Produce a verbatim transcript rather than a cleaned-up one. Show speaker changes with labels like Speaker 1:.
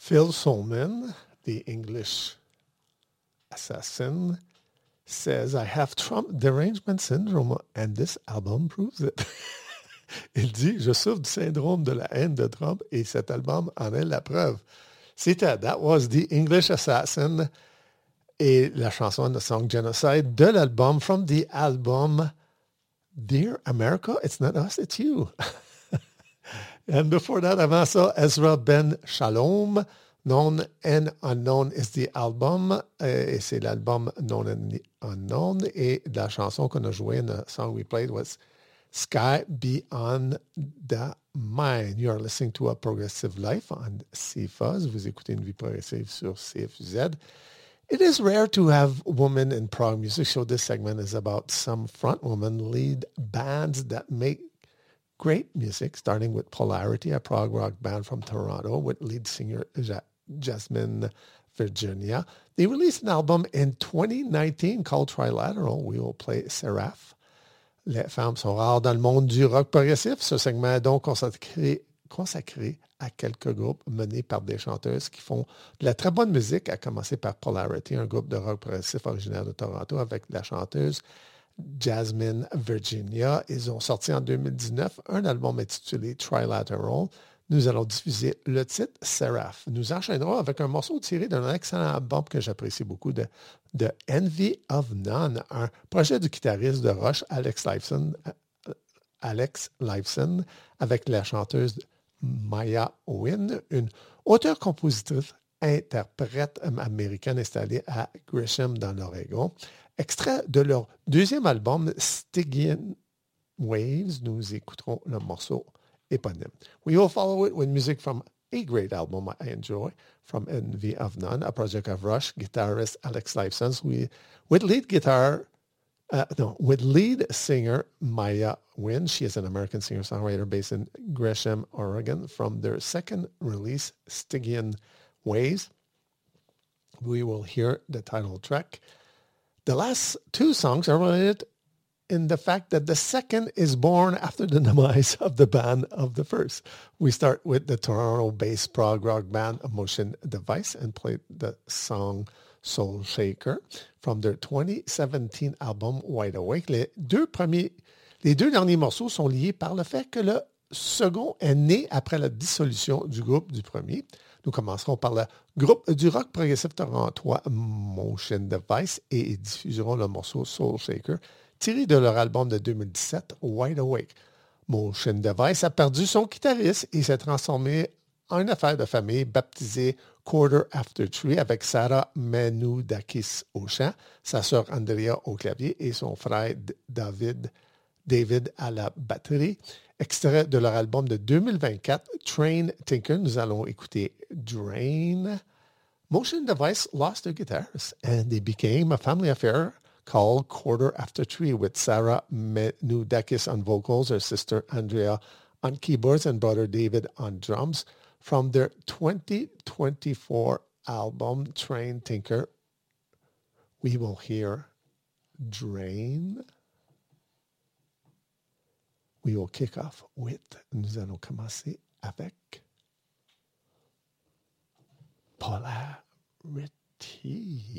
Speaker 1: Phil Solman, the English assassin, says, I have Trump derangement syndrome and this album proves it. Il dit, je souffre du syndrome de la haine de Trump et cet album en est la preuve. C'était, that was the English assassin et la chanson The Song Genocide de l'album from the album Dear America, It's Not Us, It's You. And before that, avant ça, Ezra Ben Shalom, Known and Unknown is the album. Et c'est l'album Known and Unknown. Et la chanson qu'on a jouée, the song we played was Sky Beyond the Mind. You are listening to A Progressive Life on C F U Z. Vous écoutez Une Vie Progressive sur C F U Z. It is rare to have women in prog music, so this segment is about some front women lead bands that make great music, starting with Polarity, a prog rock band from Toronto with lead singer ja- Jasmine Virginia. They released an album in twenty nineteen called Trilateral. We will play Seraph. Les femmes sont rares dans le monde du rock progressif. Ce segment est donc consacré, consacré à quelques groupes menés par des chanteuses qui font de la très bonne musique, à commencer par Polarity, un groupe de rock progressif originaire de Toronto avec la chanteuse Jasmine Virginia. Ils ont sorti en deux mille dix-neuf un album intitulé Trilateral. Nous allons diffuser le titre Seraph. Nous enchaînerons avec un morceau tiré d'un excellent album que j'apprécie beaucoup de, de Envy of None, un projet du guitariste de Rush, Alex Lifeson, Alex Lifeson, avec la chanteuse Maya Wynn, une auteure-compositrice interprète américaine installée à Gresham dans l'Oregon. Extrait de leur deuxième album, Stygian Waves, nous écouterons le morceau éponyme. We will follow it with music from a great album I enjoy, from Envy of None, a project of Rush guitarist Alex Lifeson, with lead guitar, uh, no, with lead singer Maya Wynn. She is an American singer-songwriter based in Gresham, Oregon. From their second release, Stygian Waves, we will hear the title track. The last two songs are related in the fact that the second is born after the demise of the band of the first. We start with the Toronto-based prog rock band Motion Device and play the song Soul Shaker from their twenty seventeen album Wide Awake. Les deux premiers, les deux derniers morceaux sont liés par le fait que le second est né après la dissolution du groupe du premier. Nous commencerons par le groupe du rock progressif torontois Motion Device et diffuserons le morceau Soul Shaker tiré de leur album de deux mille dix-sept, Wide Awake. Motion Device a perdu son guitariste et s'est transformé en une affaire de famille baptisée Quarter After Three avec Sarah Menoudakis au chant, sa sœur Andrea au clavier et son frère David, David à la batterie. Extrait de leur album de deux mille vingt-quatre, Train Tinker, nous allons écouter Drain. Motion Device lost their guitarist and they became a family affair called Quarter After Three with Sarah Menoudakis on vocals, her sister Andrea on keyboards, and brother David on drums. From their twenty twenty-four album, Train Tinker, we will hear Drain. We will kick off with, nous allons commencer avec Polarity.